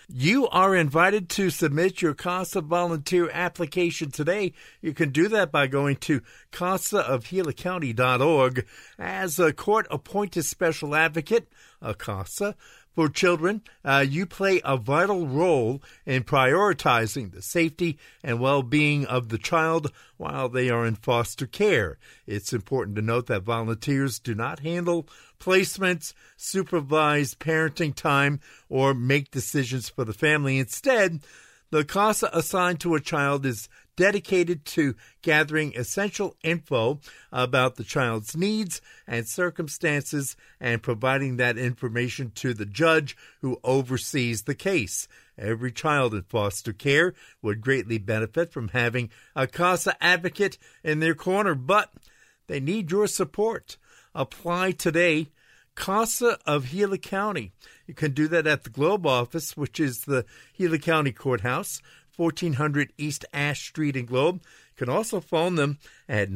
You are invited to submit your CASA volunteer application today. You can do that by going to casaofgilacounty.org. As a court-appointed special advocate, CASA, for children, you play a vital role in prioritizing the safety and well-being of the child while they are in foster care. It's important to note that volunteers do not handle placements, supervise parenting time, or make decisions for the family. Instead, the CASA assigned to a child is dedicated to gathering essential info about the child's needs and circumstances and providing that information to the judge who oversees the case. Every child in foster care would greatly benefit from having a CASA advocate in their corner, but they need your support. Apply today. CASA of Gila County. You can do that at the Globe office, which is the Gila County Courthouse, 1400 East Ash Street in Globe. You can also phone them at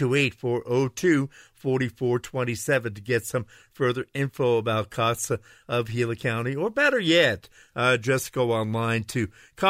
928-402-4427 to get some further info about CASA of Gila County. Or better yet, just go online to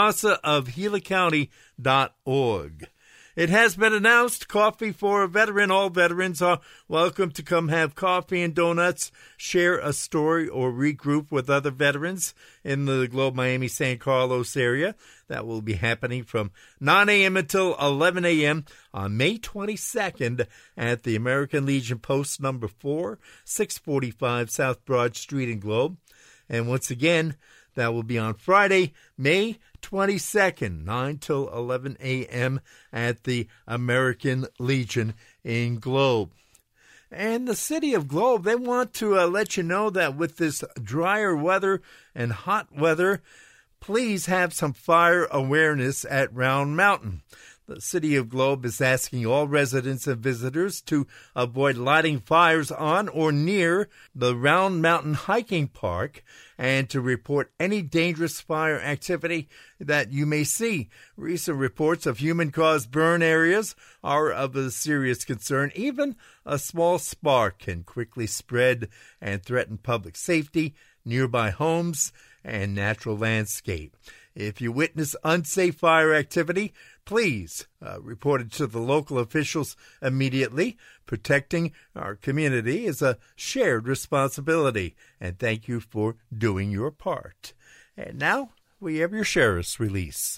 casaofgilacounty.org. It has been announced, Coffee for a Veteran. All veterans are welcome to come have coffee and donuts, share a story, or regroup with other veterans in the Globe, Miami, San Carlos area. That will be happening from 9 a.m. until 11 a.m. on May 22nd at the American Legion Post number 4, 645 South Broad Street in Globe. And once again, that will be on Friday, May 22nd, 9 till 11 a.m. at the American Legion in Globe. And the city of Globe, they want to let you know that with this drier weather and hot weather, please have some fire awareness at Round Mountain. The city of Globe is asking all residents and visitors to avoid lighting fires on or near the Round Mountain Hiking Park and to report any dangerous fire activity that you may see. Recent reports of human-caused burn areas are of a serious concern. Even a small spark can quickly spread and threaten public safety, nearby homes, and natural landscape. If you witness unsafe fire activity, please report it to the local officials immediately. Protecting our community is a shared responsibility, and thank you for doing your part. And now we have your Sheriff's Release.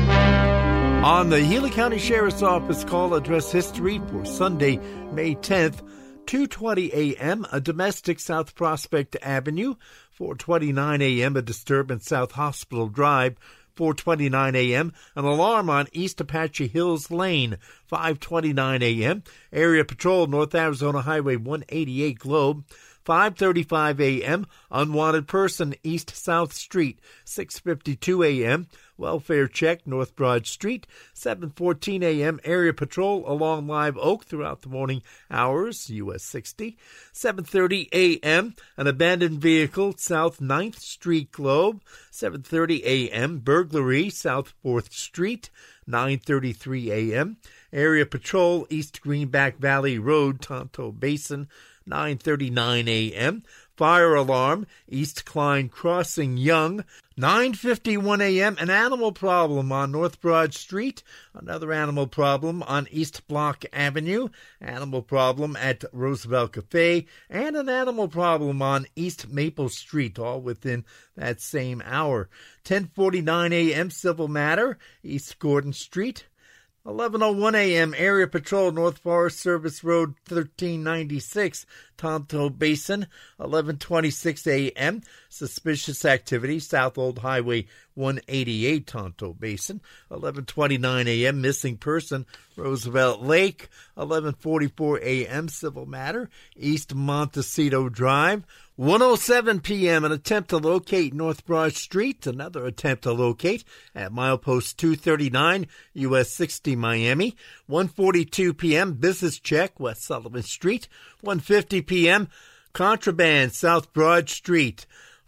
On the Gila County Sheriff's Office call address history for Sunday, May 10th, 2:20 a.m., a domestic South Prospect Avenue. 4:29 a.m., a disturbance South Hospital Drive. 4:29 a.m., an alarm on East Apache Hills Lane. 5:29 a.m., Area Patrol, North Arizona Highway 188 Globe. 5:35 a.m., unwanted person, East South Street. 6:52 a.m., welfare check, North Broad Street. 7:14 a.m., area patrol along Live Oak throughout the morning hours, US 60. 7:30 a.m., an abandoned vehicle, South 9th Street Globe. 7:30 a.m., burglary, South 4th Street. 9:33 a.m., area patrol, East Greenback Valley Road, Tonto Basin. 9:39 a.m., fire alarm, East Klein Crossing, Young. 9:51 a.m., an animal problem on North Broad Street. Another animal problem on East Block Avenue. Animal problem at Roosevelt Cafe. And an animal problem on East Maple Street, all within that same hour. 10:49 a.m., civil matter, East Gordon Street. 11:01 a.m., Area Patrol, North Forest Service Road, 1396, Tonto Basin. 11:26 a.m., suspicious activity, South Old Highway 188, Tonto Basin. 11:29 a.m., missing person, Roosevelt Lake. 11:44 a.m., civil matter, East Montecito Drive. 1:07 p.m., an attempt to locate North Broad Street. Another attempt to locate at milepost 239, US 60, Miami. 1:42 p.m., business check, West Sullivan Street. 1:50 p.m., contraband, South Broad Street.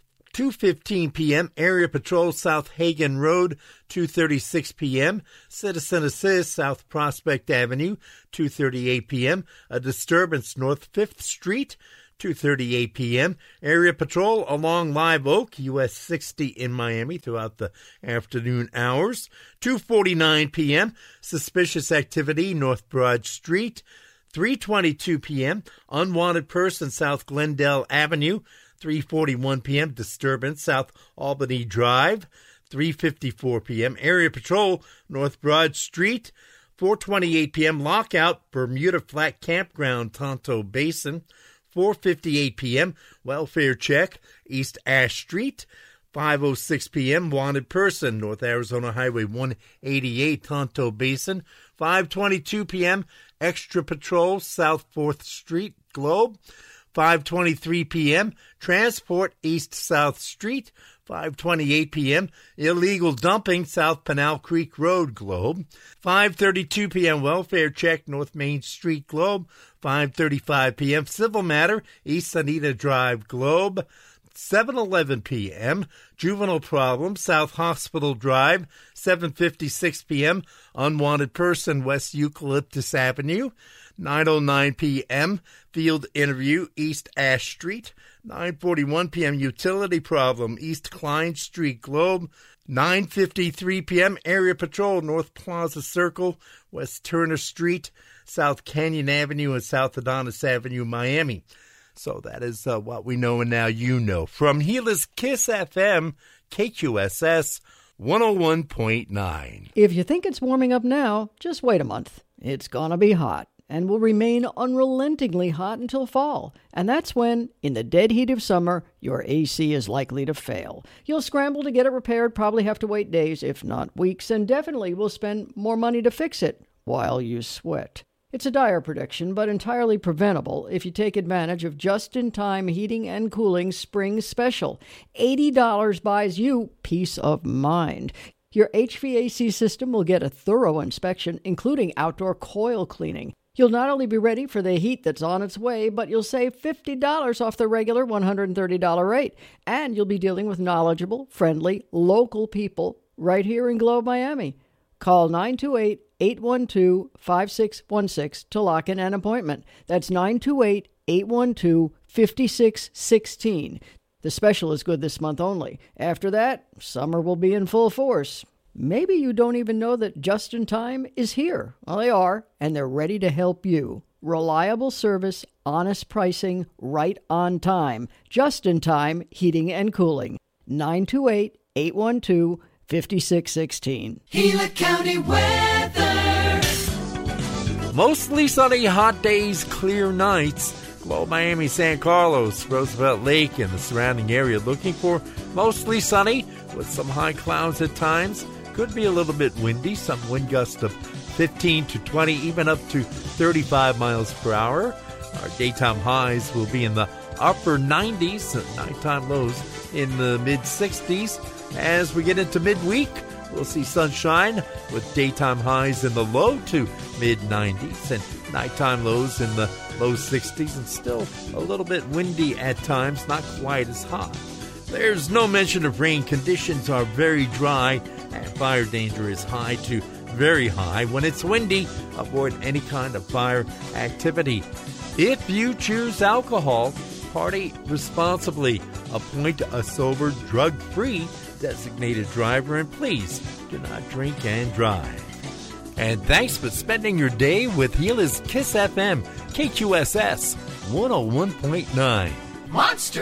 2:15 p.m., area patrol, South Hagen Road. 2:36 p.m., citizen assist, South Prospect Avenue. 2:38 p.m., a disturbance, North 5th Street. 2:38 p.m. Area patrol along Live Oak, US 60 in Miami throughout the afternoon hours. 2:49 p.m. Suspicious activity, North Broad Street. 3:22 p.m. Unwanted person, South Glendale Avenue. 3:41 p.m. Disturbance, South Albany Drive. 3:54 p.m. Area patrol, North Broad Street. 4:28 p.m. Lockout, Bermuda Flat Campground, Tonto Basin. 4:58 p.m. Welfare check, East Ash Street. 5:06 p.m. Wanted person, North Arizona Highway 188, Tonto Basin. 5:22 p.m. Extra patrol, South 4th Street, Globe. 5:23 p.m. Transport, East South Street. 5:28 p.m. Illegal dumping, South Pinal Creek Road, Globe. 5:32 p.m. Welfare check, North Main Street, Globe. 5:35 p.m. Civil matter, East Anita Drive, Globe. 7:11 p.m. Juvenile problem, South Hospital Drive. 7:56 p.m. Unwanted person, West Eucalyptus Avenue. 9:09 p.m. Field interview, East Ash Street. 9:41 p.m. Utility problem, East Klein Street, Globe. 9:53 p.m. Area patrol, North Plaza Circle, West Turner Street, South Canyon Avenue, and South Adonis Avenue, Miami. So that is what we know, and now you know. From Gila's Kiss FM, KQSS 101.9. If you think it's warming up now, just wait a month. It's gonna be hot, and will remain unrelentingly hot until fall. And that's when, in the dead heat of summer, your AC is likely to fail. You'll scramble to get it repaired, probably have to wait days, if not weeks, and definitely will spend more money to fix it while you sweat. It's a dire prediction, but entirely preventable if you take advantage of just-in-time heating and cooling spring special. $80 buys you peace of mind. Your HVAC system will get a thorough inspection, including outdoor coil cleaning. You'll not only be ready for the heat that's on its way, but you'll save $50 off the regular $130 rate. And you'll be dealing with knowledgeable, friendly, local people right here in Globe, Miami. Call 928-812-5616 to lock in an appointment. That's 928-812-5616. The special is good this month only. After that, summer will be in full force. Maybe you don't even know that Just in Time is here. Well, they are, and they're ready to help you. Reliable service, honest pricing, right on time. Just in Time Heating and Cooling. 928-812-5616. Gila County weather. Mostly sunny, hot days, clear nights. Globe, Miami, San Carlos, Roosevelt Lake, and the surrounding area looking for mostly sunny with some high clouds at times. Could be a little bit windy, some wind gusts of 15 to 20, even up to 35 miles per hour. Our daytime highs will be in the upper 90s, and nighttime lows in the mid-60s. As we get into midweek, we'll see sunshine with daytime highs in the low to mid-90s and nighttime lows in the low 60s, and still a little bit windy at times, not quite as hot. There's no mention of rain. Conditions are very dry, and fire danger is high to very high. When it's windy, avoid any kind of fire activity. If you choose alcohol, party responsibly. Appoint a sober, drug-free designated driver, and please do not drink and drive. And thanks for spending your day with Gila's Kiss FM, KQSS 101.9. Monster